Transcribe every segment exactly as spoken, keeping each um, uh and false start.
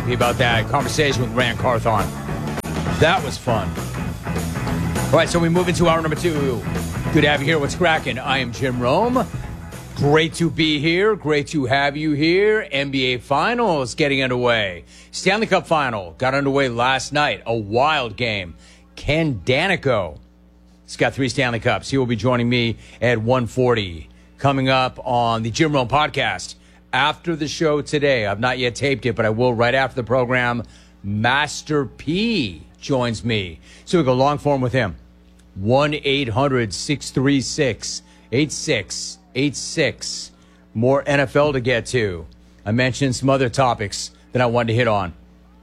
happy about that conversation with Rand Carthon. That was fun. All right, so we move into hour number two. Good to have you here. What's cracking? I am Jim Rome. Great to be here. Great to have you here. N B A Finals getting underway. Stanley Cup Final got underway last night. A wild game. Ken Daneyko. He's got three Stanley Cups. He will be joining me at one forty. Coming up on the Jim Rome podcast after the show today. I've not yet taped it, but I will right after the program. Master P joins me. So we go long form with him. one eight hundred six three six eight six eight six. More N F L to get to. I mentioned some other topics that I wanted to hit on.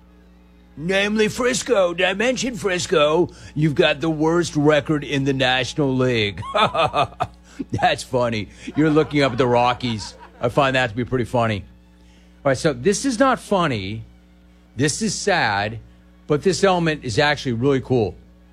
Namely Frisco. Did I mention Frisco? You've got the worst record in the National League. That's funny. You're looking up at the Rockies. I find that to be pretty funny. All right, so this is not funny. This is sad, but this element is actually really cool.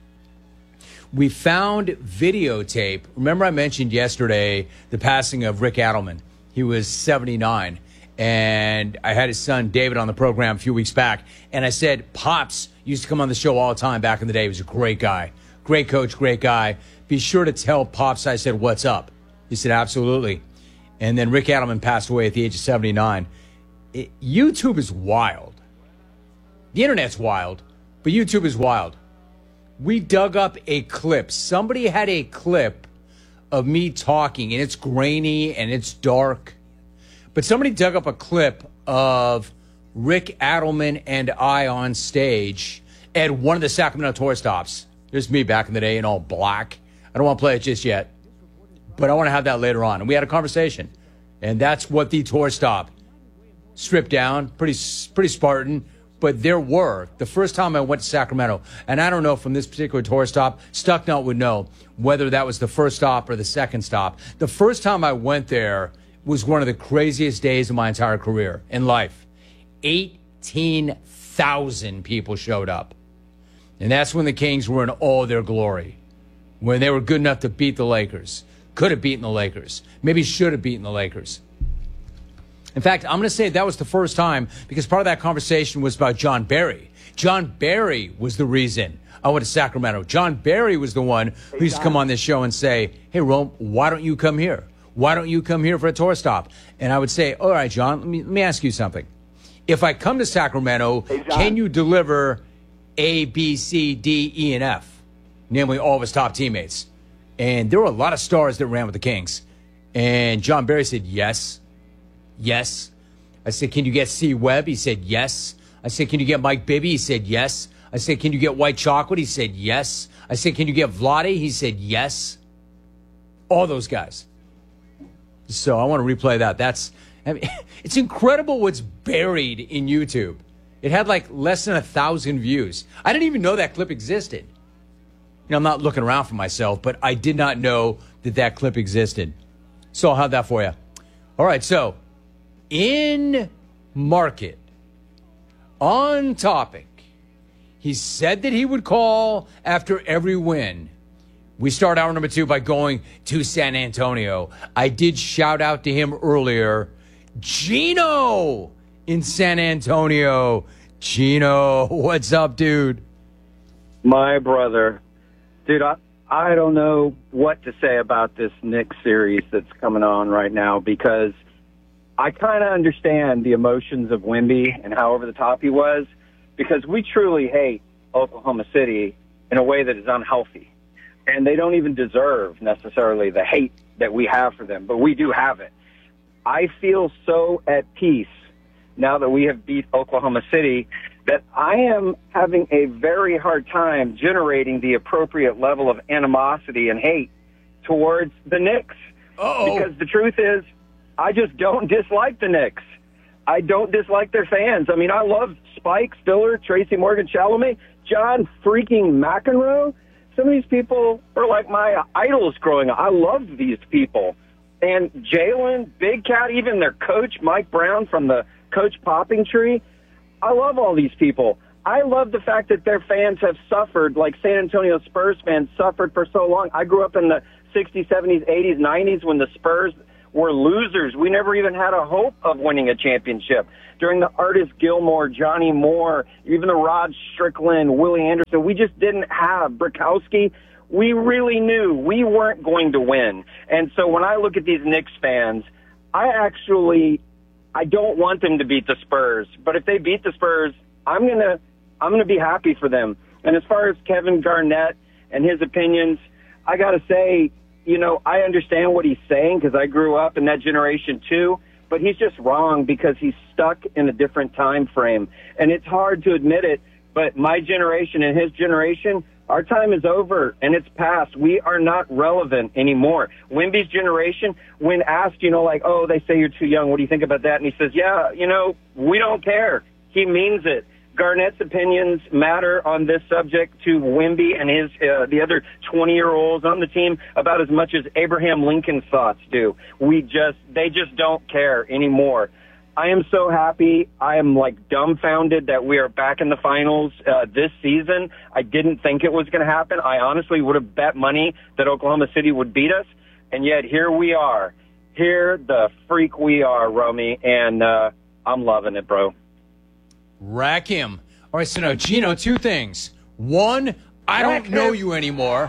We found videotape. Remember I mentioned yesterday the passing of Rick Adelman. He was seventy-nine, and I had his son David on the program a few weeks back, and I said, Pops used to come on the show all the time back in the day. He was a great guy. Great coach, great guy. Be sure to tell Pops I said, what's up? He said, absolutely. And then Rick Adelman passed away at the age of seventy-nine. It, YouTube is wild. The internet's wild, but YouTube is wild. We dug up a clip. Somebody had a clip of me talking, and it's grainy and it's dark. But somebody dug up a clip of Rick Adelman and I on stage at one of the Sacramento tour stops. There's me back in the day in all black. I don't want to play it just yet, but I want to have that later on. And we had a conversation, and that's what the tour stop stripped down. Pretty, pretty Spartan. But there were, the first time I went to Sacramento, and I don't know from this particular tour stop, Stucknut would know whether that was the first stop or the second stop. The first time I went there was one of the craziest days of my entire career in life. eighteen thousand people showed up. And that's when the Kings were in all their glory. When they were good enough to beat the Lakers. Could have beaten the Lakers. Maybe should have beaten the Lakers. In fact, I'm going to say that was the first time because part of that conversation was about John Barry. John Barry was the reason I went to Sacramento. John Barry was the one who used to come on this show and say, hey, Rome, why don't you come here? Why don't you come here for a tour stop? And I would say, all right, John, let me, let me ask you something. If I come to Sacramento, hey, can you deliver A, B, C, D, E, and F? Namely, all of his top teammates. And there were a lot of stars that ran with the Kings. And John Barry said, yes. Yes. I said, can you get C. Webb? He said, yes. I said, can you get Mike Bibby? He said, yes. I said, can you get White Chocolate? He said, yes. I said, can you get Vlade? He said, yes. All those guys. So I want to replay that. That's, I mean, it's incredible what's buried in YouTube. It had like less than a thousand views. I didn't even know that clip existed. You know, I'm not looking around for myself, but I did not know that that clip existed. So I'll have that for you. All right, so in market, on topic, he said that he would call after every win. We start hour number two by going to San Antonio. I did shout out to him earlier. Gino in San Antonio. Gino, what's up, dude? My brother. Dude, I, I don't know what to say about this Knicks series that's coming on right now because I kind of understand the emotions of Wemby and how over the top he was because we truly hate Oklahoma City in a way that is unhealthy. And they don't even deserve necessarily the hate that we have for them, but we do have it. I feel so at peace now that we have beat Oklahoma City that I am having a very hard time generating the appropriate level of animosity and hate towards the Knicks. Uh-oh. Because the truth is, I just don't dislike the Knicks. I don't dislike their fans. I mean, I love Spike, Stiller, Tracy Morgan, Chalamet, John freaking McEnroe. Some of these people are like my idols growing up. I loved these people. And Jalen, Big Cat, even their coach, Mike Brown from the Coach Popping Tree. I love all these people. I love the fact that their fans have suffered, like San Antonio Spurs fans suffered for so long. I grew up in the sixties, seventies, eighties, nineties when the Spurs were losers. We never even had a hope of winning a championship. During the Artis Gilmore, Johnny Moore, even the Rod Strickland, Willie Anderson, we just didn't have Brikowski. We really knew we weren't going to win. And so when I look at these Knicks fans, I actually, I don't want them to beat the Spurs. But if they beat the Spurs, I'm going to, I'm going to be happy for them. And as far as Kevin Garnett and his opinions, I got to say, you know, I understand what he's saying because I grew up in that generation too. But he's just wrong because he's stuck in a different time frame. And it's hard to admit it, but my generation and his generation, our time is over and it's past. We are not relevant anymore. Wemby's generation, when asked, you know, like, oh, they say you're too young, what do you think about that? And he says, yeah, you know, we don't care. He means it. Garnett's opinions matter on this subject to Wemby and his uh, the other twenty-year-olds on the team about as much as Abraham Lincoln's thoughts do. We just they just don't care anymore. I am so happy. I am like dumbfounded that we are back in the finals uh, this season. I didn't think it was going to happen. I honestly would have bet money that Oklahoma City would beat us, and yet here we are. Here the freak we are, Romy, and uh, I'm loving it, bro. Rack him. All right, so now, Gino, two things. One, I don't know you anymore.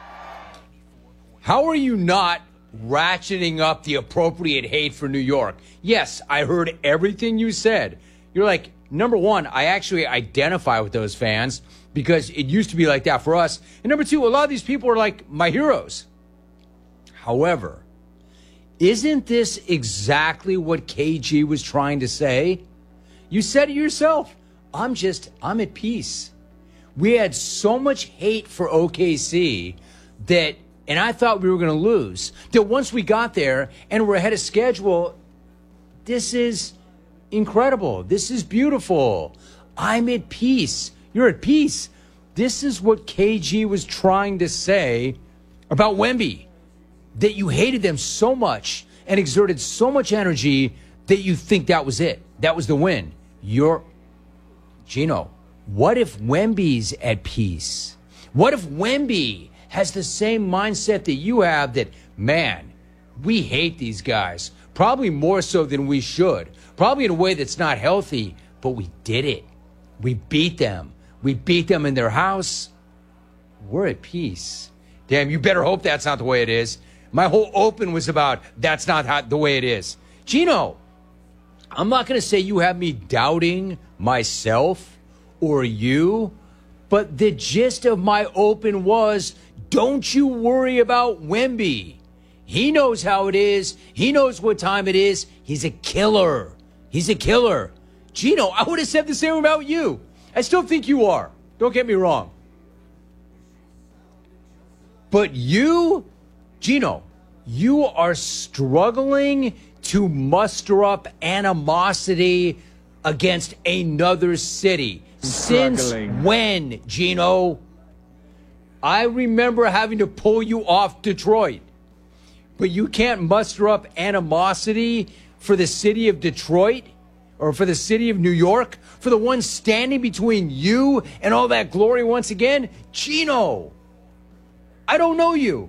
How are you not ratcheting up the appropriate hate for New York? Yes, I heard everything you said. You're like, number one, I actually identify with those fans because it used to be like that for us. And number two, a lot of these people are like my heroes. However, isn't this exactly what K G was trying to say? You said it yourself. I'm just, I'm at peace. We had so much hate for O K C that, and I thought we were going to lose, that once we got there and we're ahead of schedule, this is incredible. This is beautiful. I'm at peace. You're at peace. This is what K G was trying to say about Wemby, that you hated them so much and exerted so much energy that you think that was it. That was the win. You're, Gino, what if Wemby's at peace? What if Wemby has the same mindset that you have that, man, we hate these guys, probably more so than we should, probably in a way that's not healthy, but we did it. We beat them. We beat them in their house. We're at peace. Damn, you better hope that's not the way it is. My whole open was about that's not how, the way it is. Gino, I'm not going to say you have me doubting myself or you, but the gist of my open was, don't you worry about Wemby. He knows how it is. He knows what time it is. He's a killer. He's a killer. Gino, I would have said the same about you. I still think you are. Don't get me wrong. But you, Gino, you are struggling to muster up animosity against another city. Since when, Gino? I remember having to pull you off Detroit. But you can't muster up animosity for the city of Detroit or for the city of New York, for the one standing between you and all that glory once again? Gino, I don't know you.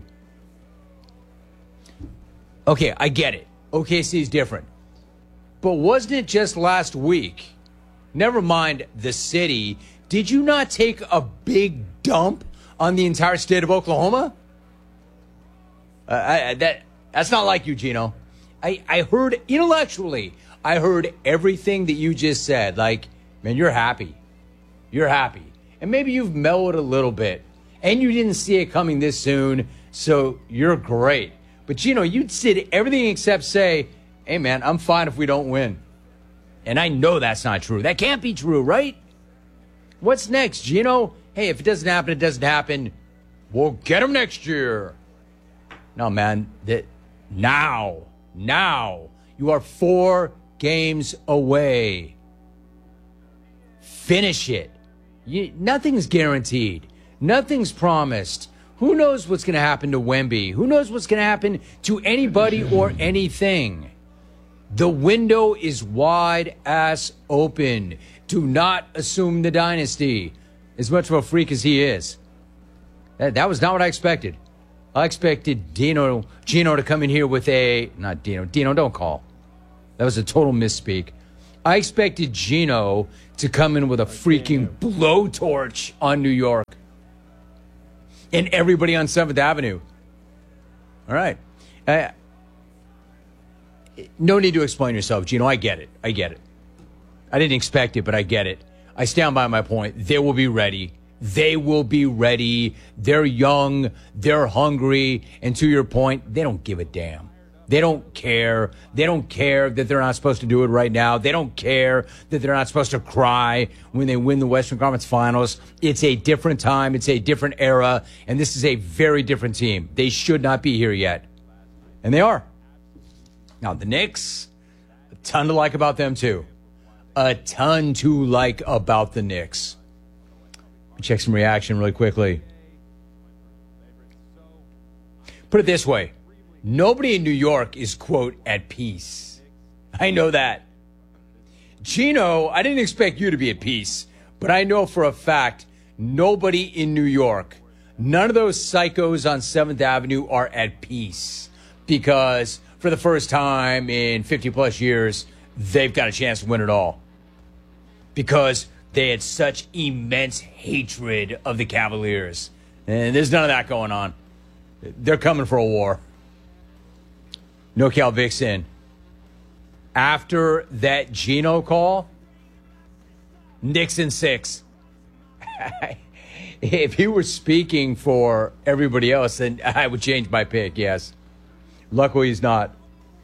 Okay, I get it. O K C is different. But wasn't it just last week? Never mind the city. Did you not take a big dump on the entire state of Oklahoma? Uh, I, that That's not like you, Gino. I, I heard intellectually, I heard everything that you just said. Like, man, you're happy. You're happy. And maybe you've mellowed a little bit. And you didn't see it coming this soon, so you're great. But, Gino, you did everything except say, hey, man, I'm fine if we don't win. And I know that's not true. That can't be true, right? What's next, Gino? Hey, if it doesn't happen, it doesn't happen. We'll get them next year. No, man. That now, now, you are four games away. Finish it. You, nothing's guaranteed. Nothing's promised. Who knows what's going to happen to Wemby? Who knows what's going to happen to anybody or anything? The window is wide ass open. Do not assume the dynasty. As much of a freak as he is. That, that was not what I expected. I expected Dino, Gino to come in here with a, not Dino, Dino, don't call. That was a total misspeak. I expected Gino to come in with a freaking blowtorch on New York. And everybody on seventh Avenue. All right. Uh, no need to explain yourself, Gino. I get it. I get it. I didn't expect it, but I get it. I stand by my point. They will be ready. They will be ready. They're young. They're hungry. And to your point, they don't give a damn. They don't care. They don't care that they're not supposed to do it right now. They don't care that they're not supposed to cry when they win the Western Conference Finals. It's a different time. It's a different era. And this is a very different team. They should not be here yet. And they are. Now, the Knicks, a ton to like about them, too. A ton to like about the Knicks. Check some reaction really quickly. Put it this way. Nobody in New York is, quote, at peace. I know that. Gino, I didn't expect you to be at peace, but I know for a fact nobody in New York, none of those psychos on seventh Avenue are at peace because for the first time in fifty plus years, they've got a chance to win it all because they had such immense hatred of the Cavaliers. And there's none of that going on. They're coming for a war. No Cal Vixen. After that Gino call, Knicks in six. If he were speaking for everybody else, then I would change my pick, yes. Luckily, he's not.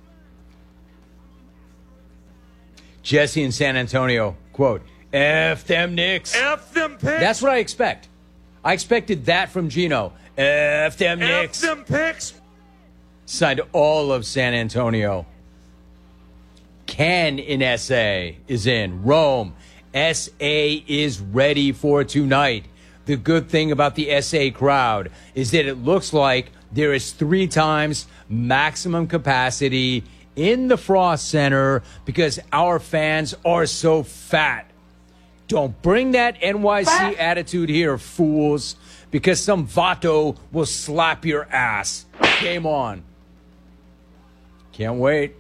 Jesse in San Antonio, quote, F them Knicks. F them picks. That's what I expect. I expected that from Gino. F them Knicks. F them picks. Signed all of San Antonio. Ken in S A is in. Rome. S A is ready for tonight. The good thing about the S A crowd is that it looks like there is three times maximum capacity in the Frost Center because our fans are so fat. Don't bring that N Y C fat attitude here, fools, because some vato will slap your ass. Game on. Can't wait.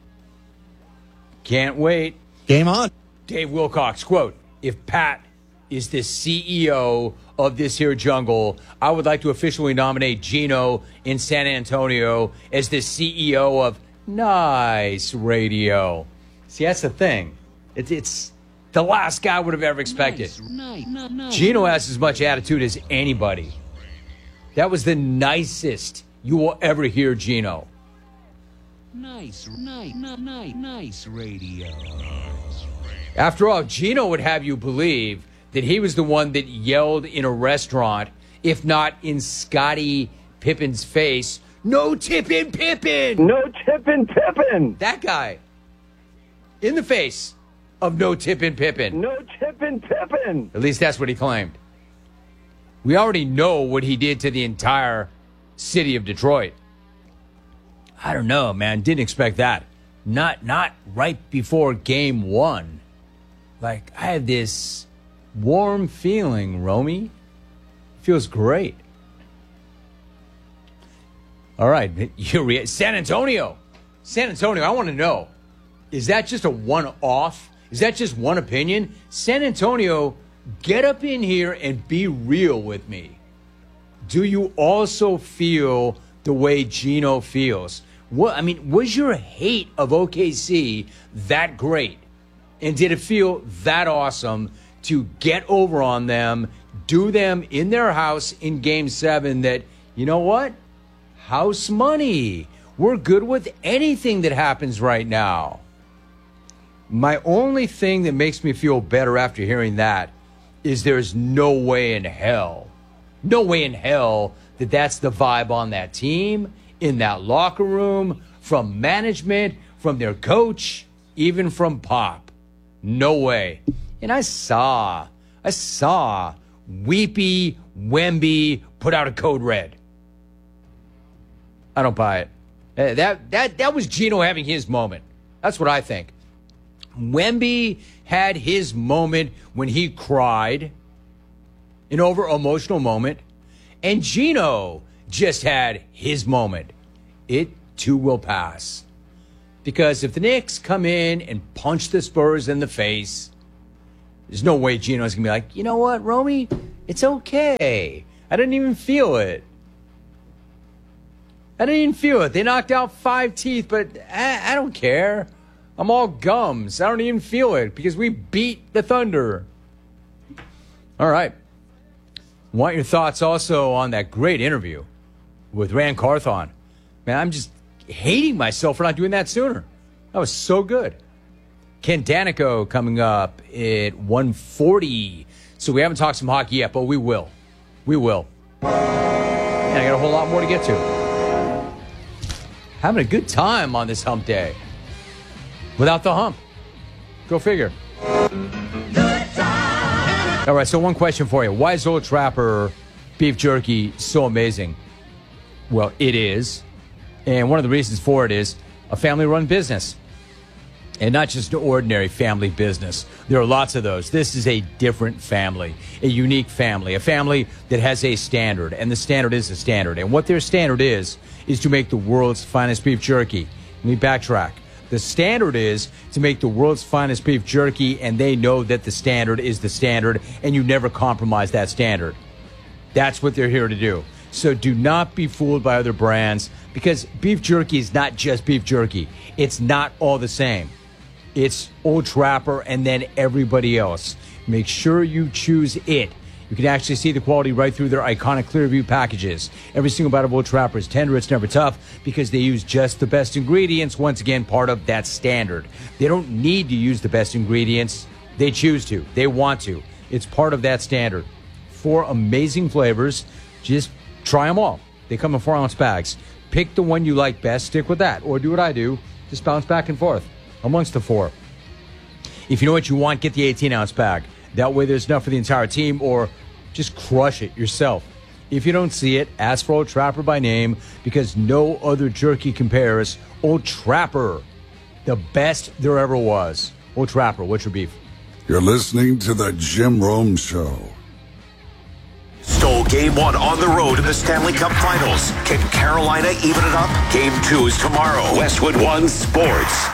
Can't wait. Game on. Dave Wilcox, quote, if Pat is the C E O of this here jungle, I would like to officially nominate Gino in San Antonio as the C E O of Nice Radio. See, that's the thing. It's, it's the last guy I would have ever expected. Nice, nice, nice. Gino has as much attitude as anybody. That was the nicest you will ever hear Gino. Nice, nice, nice, nice radio. After all, Gino would have you believe that he was the one that yelled in a restaurant, if not in Scottie Pippen's face, no tippin' Pippen! No tippin' Pippen! That guy. In the face of no tippin' Pippen. No tippin' Pippen! At least that's what he claimed. We already know what he did to the entire city of Detroit. I don't know, man. Didn't expect that. Not not right before game one. Like, I had this warm feeling, Romy. Feels great. All right. You re- San Antonio. San Antonio, I want to know. Is that just a one-off? Is that just one opinion? San Antonio, get up in here and be real with me. Do you also feel the way Gino feels? What I mean, was your hate of O K C that great? And did it feel that awesome to get over on them, do them in their house in game seven that, you know what? House money. We're good with anything that happens right now. My only thing that makes me feel better after hearing that is there's no way in hell, no way in hell that that's the vibe on that team, in that locker room, from management, from their coach, even from Pop. No way. And I saw, I saw Weepy Wemby put out a code red. I don't buy it. Uh, That that that was Gino having his moment. That's what I think. Wemby had his moment when he cried, an over emotional moment, and Gino just had his moment. It too will pass. Because if the Knicks come in and punch the Spurs in the face, there's no way Gino's going to be like, you know what, Romy? It's okay. I didn't even feel it. I didn't even feel it. They knocked out five teeth, but I, I don't care. I'm all gums. I don't even feel it because we beat the Thunder. All right. Want your thoughts also on that great interview with Rand Carthon. Man, I'm just hating myself for not doing that sooner. That was so good. Ken Danico coming up at one forty. So we haven't talked some hockey yet, but we will. We will. And I got a whole lot more to get to. Having a good time on this hump day. Without the hump. Go figure. All right, so one question for you. Why is Old Trapper beef jerky so amazing? Well, it is. And one of the reasons for it is a family-run business. And not just an ordinary family business. There are lots of those. This is a different family, a unique family, a family that has a standard. And the standard is a standard. And what their standard is, is to make the world's finest beef jerky. Let me backtrack. The standard is to make the world's finest beef jerky, and they know that the standard is the standard, and you never compromise that standard. That's what they're here to do. So do not be fooled by other brands, because beef jerky is not just beef jerky. It's not all the same. It's Old Trapper and then everybody else. Make sure you choose it. You can actually see the quality right through their iconic Clearview packages. Every single bite of Old Trapper is tender, it's never tough, because they use just the best ingredients, once again, part of that standard. They don't need to use the best ingredients. They choose to. They want to. It's part of that standard. Four amazing flavors. Just try them all. They come in four-ounce bags. Pick the one you like best. Stick with that. Or do what I do. Just bounce back and forth amongst the four. If you know what you want, get the eighteen-ounce bag. That way there's enough for the entire team, or just crush it yourself. If you don't see it, ask for Old Trapper by name, because no other jerky compares. Old Trapper, the best there ever was. Old Trapper, what's your beef? You're listening to the Jim Rome Show. Stole game one on the road in the Stanley Cup Finals. Can Carolina even it up? Game two is tomorrow. Westwood One Sports.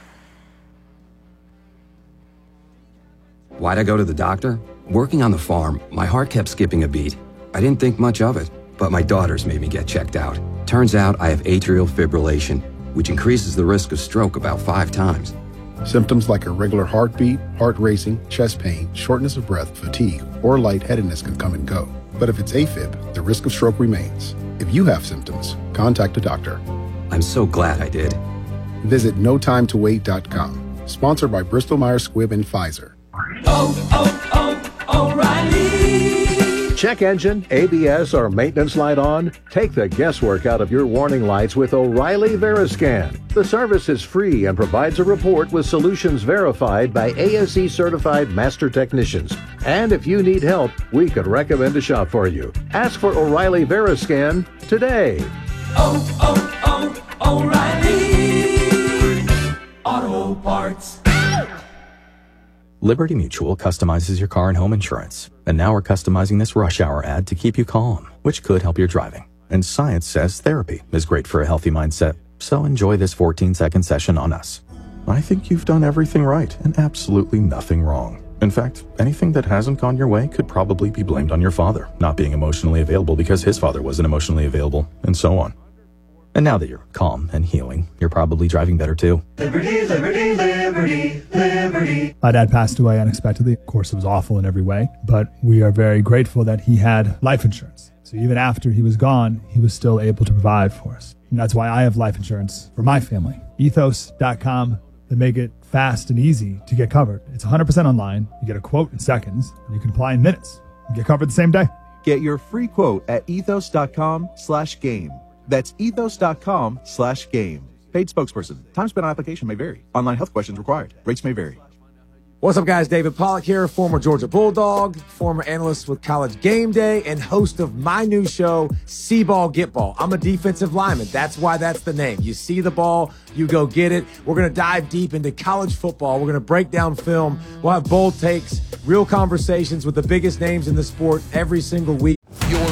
Why'd I go to the doctor? Working on the farm, my heart kept skipping a beat. I didn't think much of it, but my daughters made me get checked out. Turns out I have atrial fibrillation, which increases the risk of stroke about five times. Symptoms like irregular heartbeat, heart racing, chest pain, shortness of breath, fatigue, or lightheadedness can come and go. But if it's AFib, the risk of stroke remains. If you have symptoms, contact a doctor. I'm so glad I did. Visit no time to wait dot com. Sponsored by Bristol Myers Squibb and Pfizer. Oh, oh, oh, O'Reilly! Check engine, A B S, or maintenance light on? Take the guesswork out of your warning lights with O'Reilly Veriscan. The service is free and provides a report with solutions verified by A S E certified master technicians. And if you need help, we could recommend a shop for you. Ask for O'Reilly Veriscan today. Oh, oh, oh, O'Reilly Auto Parts. Liberty Mutual customizes your car and home insurance. And now we're customizing this rush hour ad to keep you calm, which could help your driving. And science says therapy is great for a healthy mindset. So enjoy this fourteen-second session on us. I think you've done everything right and absolutely nothing wrong. In fact, anything that hasn't gone your way could probably be blamed on your father, not being emotionally available because his father wasn't emotionally available, and so on. And now that you're calm and healing, you're probably driving better too. Liberty, liberty, liberty, liberty. My dad passed away unexpectedly. Of course, it was awful in every way, but we are very grateful that he had life insurance. So even after he was gone, he was still able to provide for us. And that's why I have life insurance for my family. ethos dot com. They make it fast and easy to get covered. It's one hundred percent online. You get a quote in seconds, and you can apply in minutes. You get covered the same day. Get your free quote at ethos dot com slash game. That's ethos dot com slash game. Paid spokesperson. Time spent on application may vary. Online health questions required. Rates may vary. What's up, guys? David Pollack here, former Georgia Bulldog, former analyst with College Game Day, and host of my new show, See Ball, Get Ball. I'm a defensive lineman. That's why that's the name. You see the ball, you go get it. We're going to dive deep into college football. We're going to break down film. We'll have bold takes, real conversations with the biggest names in the sport every single week. Your home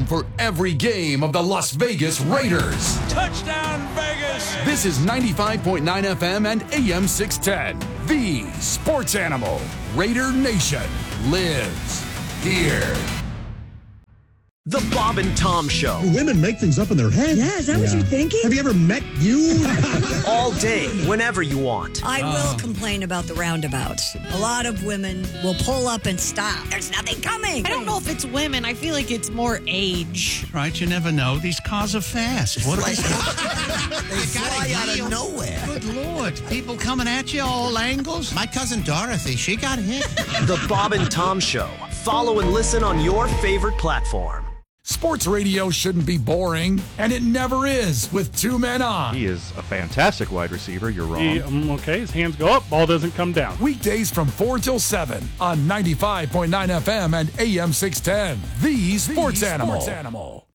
home for every game of the Las Vegas Raiders. Touchdown, Vegas! This is ninety-five point nine F M and A M six ten. The Sports Animal. Raider Nation lives here. The Bob and Tom Show. Women make things up in their head. Yeah, is that what you're thinking? Have you ever met you? All day, whenever you want. I will complain about the roundabouts. A lot of women will pull up and stop. There's nothing coming. I don't know if it's women. I feel like it's more age. Right, you never know. These cars are fast. What Like- they fly out of nowhere. Good Lord. People coming at you all angles. My cousin Dorothy, she got hit. The Bob and Tom Show. Follow and listen on your favorite platform. Sports radio shouldn't be boring, and it never is with two men on. He is a fantastic wide receiver. You're wrong. He, um, okay, his hands go up, ball doesn't come down. Weekdays from four till seven on ninety-five point nine F M and A M six ten. The Sports the Animal. Sports Animal.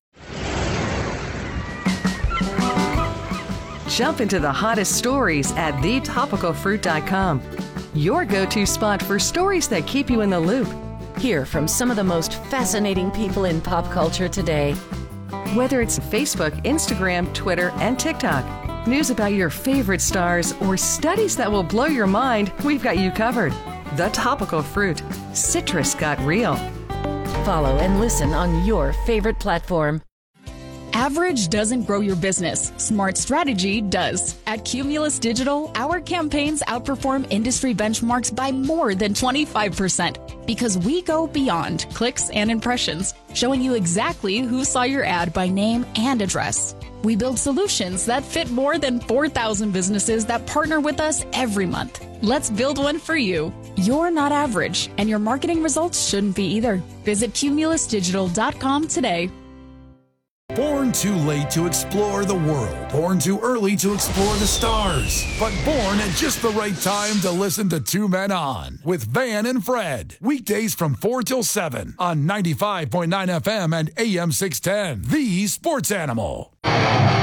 Jump into the hottest stories at the topical fruit dot com. Your go-to spot for stories that keep you in the loop. Hear from some of the most fascinating people in pop culture today. Whether it's Facebook, Instagram, Twitter, and TikTok, news about your favorite stars, or studies that will blow your mind, we've got you covered. The Topical Fruit. Citrus got real. Follow and listen on your favorite platform. Average doesn't grow your business. Smart strategy does. At Cumulus Digital, our campaigns outperform industry benchmarks by more than twenty-five percent because we go beyond clicks and impressions, showing you exactly who saw your ad by name and address. We build solutions that fit more than four thousand businesses that partner with us every month. Let's build one for you. You're not average, and your marketing results shouldn't be either. Visit cumulus digital dot com today. Born too late to explore the world. Born too early to explore the stars. But born at just the right time to listen to Two Men On with Van and Fred. Weekdays from four till seven on ninety-five point nine F M and A M six ten. The Sports Animal.